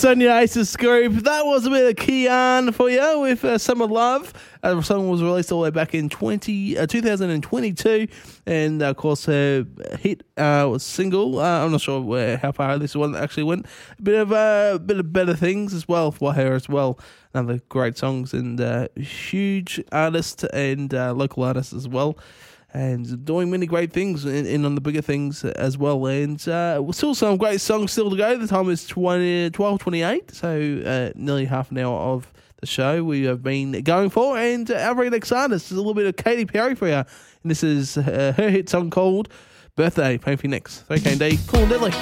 Sonia Aces group. That was a bit of Kian for you with Summer Love. The song was released all the way back in 2022, and of course her hit was single. I'm not sure how far this one actually went. A bit of Better Things as well for her as well. Another great songs, and huge artist and local artist as well. And doing many great things in on the bigger things as well. And still some great songs still to go. The time is 12:28, so nearly half an hour of the show we have been going for. And our very next artist is a little bit of Katy Perry for you. And this is her hit song called Birthday. Playing for you next. 3KD, Cool and Deadly.